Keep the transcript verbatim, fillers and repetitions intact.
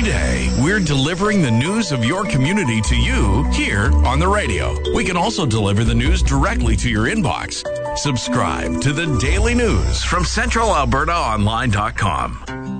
day, we're delivering the news of your community to you here on the radio. We can also deliver the news directly to your inbox. Subscribe to the Daily News from Central Alberta Online dot com.